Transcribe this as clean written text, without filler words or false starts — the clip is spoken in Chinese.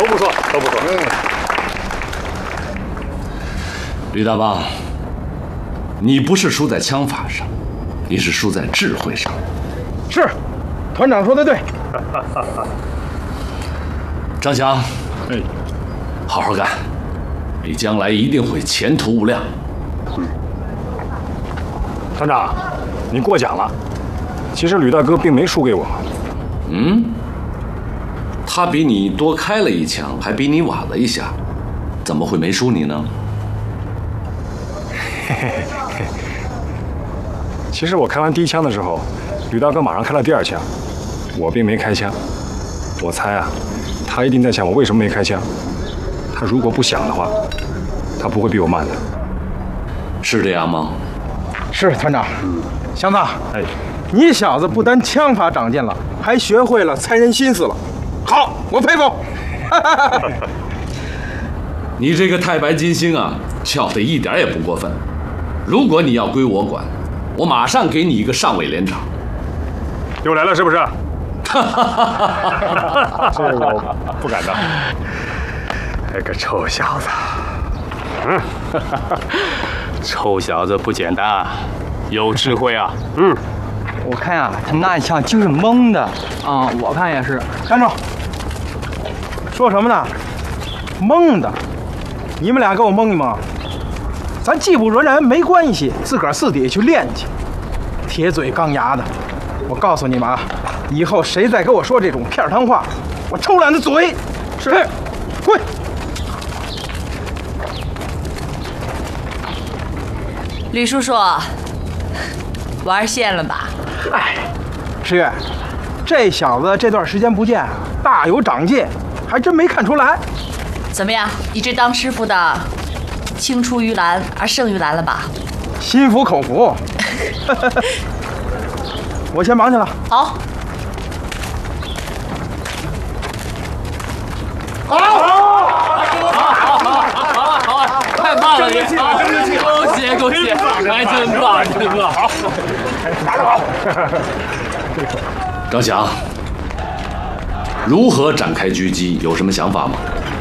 不错，都不错。 吕大帮，你不是输在枪法上，你是输在智慧上。 是，团长说的对。 张翔，好好干，你将来一定会前途无量。 团长，您过奖了。其实吕大哥并没输给我。 他比你多开了一枪，还比你晚了一下，怎么会没输你呢？ 其实我开完第一枪的时候，吕大哥马上开了第二枪，我并没开枪。我猜啊，他一定在想我为什么没开枪。他如果不想的话，他不会比我慢的。 是这样吗？ 是团长。祥子，你小子不但枪法长进了，还学会了猜人心思了。好，我佩服。 你这个太白金星啊，叫的一点也不过分。如果你要归我管，我马上给你一个上尉连长。 又来了是不是？这我不敢当。 那个臭小子，臭小子不简单啊，有智慧啊。 我看呀，他那一枪就是蒙的啊，我看也是。 站住！说什么呢？蒙的！你们俩给我蒙一蒙。咱技不如人没关系，自个儿私底下去练去。铁嘴钢牙的，我告诉你们啊，以后谁再给我说这种片儿汤话，我抽烂他嘴！是，滚！ 吕叔叔，玩线了吧？ 哎，石月，这小子这段时间不见，大有长进，还真没看出来。 怎么样，你这当师傅的，青出于蓝而胜于蓝了吧？ 心服口服。我先忙去了。 好。 太棒了，你！恭喜恭喜！哎，真棒，真棒！好， 打得好。 张翔，如何展开狙击？有什么想法吗？